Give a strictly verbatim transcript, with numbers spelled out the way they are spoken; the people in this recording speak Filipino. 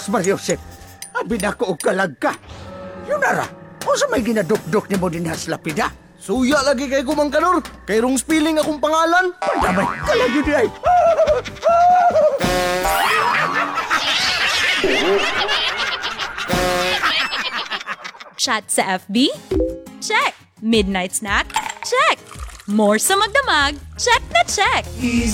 Sus, Mariosep, abi na ko og kalag ka. Yun nara, o sa may ginadukdok ni mo din has lapida? Suya lagi kay Kumang Kanor. Kay rong spelling akong pangalan. Damay, kalag yun ay. Chat sa F B? Check! Midnight snack? Check! More sa magdamag? Check na check!